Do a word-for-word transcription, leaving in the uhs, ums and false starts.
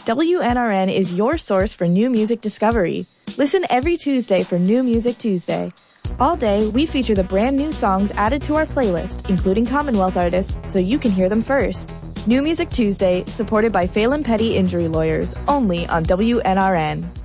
W N R N is your source for new music discovery. Listen every Tuesday for New Music Tuesday. All day, we feature the brand new songs added to our playlist, including Commonwealth artists, so you can hear them first. New Music Tuesday, supported by Phelan Petty Injury Lawyers, only on W N R N.